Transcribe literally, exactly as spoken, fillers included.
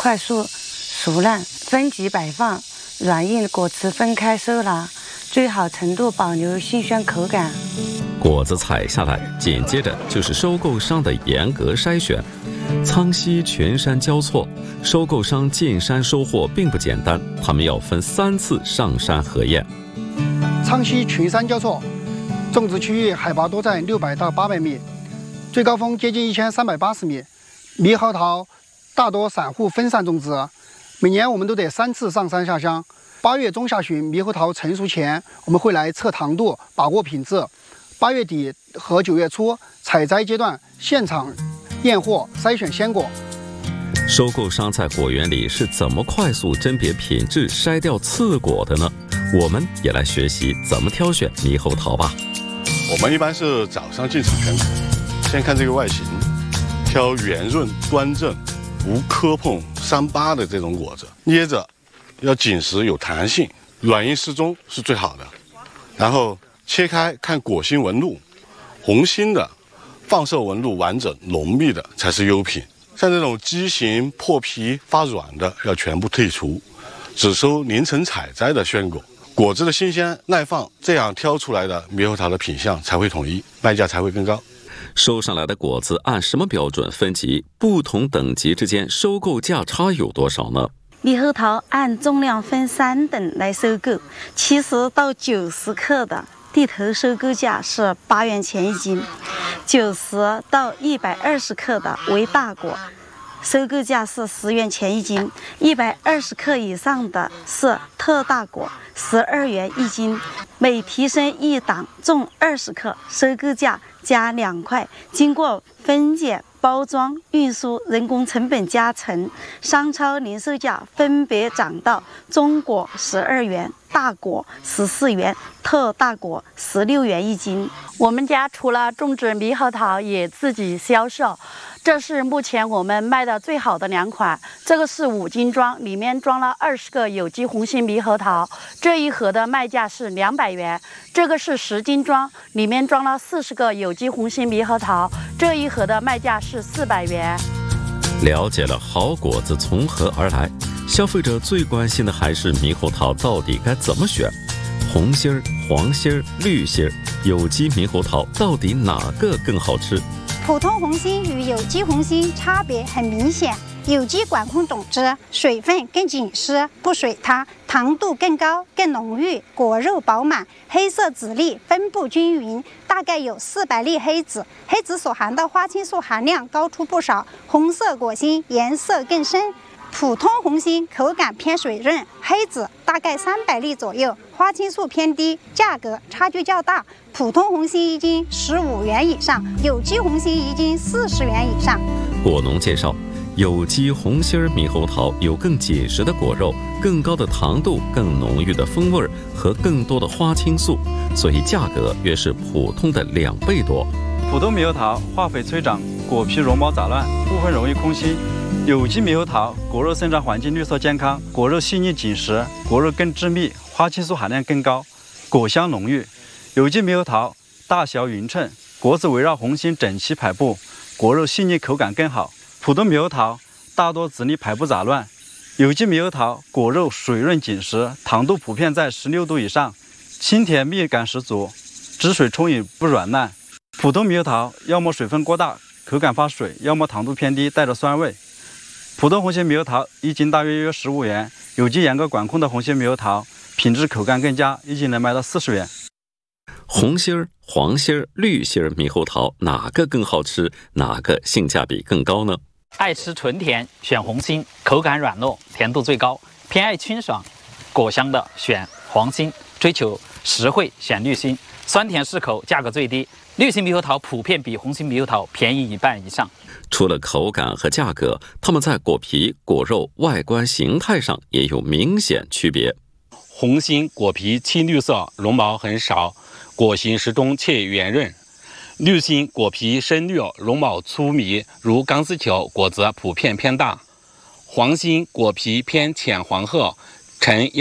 快速熟烂，分级摆放，软硬果瓷分开收纳，最好程度保留新鲜口感。 果子采下来，紧接着就是收购商的严格筛选。苍溪群山交错，收购商进山收货并不简单，他们要分三次上山核验。 苍溪群山交错，种植区域海拔多在六百到八百米，最高峰接近一千三百八十米。猕猴桃大多散户分散种植，每年我们都得三次上山下乡。八月中下旬猕猴桃成熟前，我们会来测糖度，把握品质。八月底和九月初采摘阶段，现场验货筛选鲜果。 收购商在果园里是怎么快速甄别品质、筛掉刺果的呢？我们也来学习怎么挑选猕猴桃吧。 我们一般是早上进场选果，先看这个外形，挑圆润、端正、无磕碰、伤疤的这种果子，捏着要紧实有弹性，软硬适中是最好的。然后切开看果心纹路，红心的、放射纹路完整浓密的才是优品。像这种畸形、破皮、发软的要全部剔除，只收凌晨采摘的鲜果。果子的新鲜耐放，这样挑出来的猕猴桃的品相才会统一，卖价才会更高。 收上来的果子按什么标准分级？不同等级之间收购价差有多少呢？ 猕猴桃按重量分三等来收购，七十到九十克的地头收购价是八元钱一斤，九十到一百二十克的为大果，收购价是十元钱一斤，一百二十克以上的是特大果，十二元一斤。每提升一档重二十克，收购价加两块。经过分拣、包装、运输、人工成本加成，商超零售价分别涨到中果十二元、大果十四元、特大果十六元一斤。 我们家除了种植猕猴桃，也自己销售。这是目前我们卖的最好的两款，这个是五斤装，里面装了二十个有机红心猕猴桃，这一盒的卖价是两百元。这个是十斤装，里面装了四十个有机红心猕猴桃，这一盒的卖价是四百元。 了解了好果子从何而来，消费者最关心的还是猕猴桃到底该怎么选。红心儿、黄心儿、绿心儿，有机猕猴桃到底哪个更好吃？ 普通红心与有机红心差别很明显，有机管控种子，水分更紧实，不水塌，糖度更高，更浓郁，果肉饱满，黑色籽粒分布均匀，大概有四百粒黑籽，黑籽所含的花青素含量高出不少，红色果心颜色更深。普通红心口感偏水润，黑籽大概三百粒左右，花青素偏低，价格差距较大。普通红心一斤十五元以上，有机红心一斤四十元以上。 果农介绍，有机红心猕猴桃有更紧实的果肉、更高的糖度、更浓郁的风味和更多的花青素，所以价格约是普通的两倍多。 普通猕猴桃化肥催长，果皮绒毛杂乱，部分容易空心。有机猕猴桃果肉生长环境绿色健康，果肉细腻紧实，果肉更致密，花青素含量更高，果香浓郁。有机猕猴桃大小匀称，果子围绕红心整齐排布，果肉细腻，口感更好。普通猕猴桃大多籽粒排布杂乱，有机猕猴桃果肉水润紧实，糖度普遍在十六度以上，清甜蜜感十足，汁水充裕不软烂。普通猕猴桃要么水分过大，口感发水，要么糖度偏低，带着酸味。普通红心猕猴桃一斤大约约十五元，有机严格管控的红心猕猴桃品质口感更佳，一斤能卖到四十元。 红心儿、黄心儿、绿心儿猕猴桃哪个更好吃？哪个性价比更高呢？ 爱吃纯甜选红心，口感软糯，甜度最高；偏爱清爽果香的选黄心，追求实惠选绿心，酸甜适口，价格最低。绿心猕猴桃普遍比红心猕猴桃便宜一半以上。 除了口感和价格，它们在果皮、果肉、外观形态上也有明显区别。 红心果皮青绿色，绒毛很少，果形适中且圆润；绿心果皮深绿，绒毛粗密，如钢丝球，果子普遍偏大；黄心果皮偏浅黄褐，呈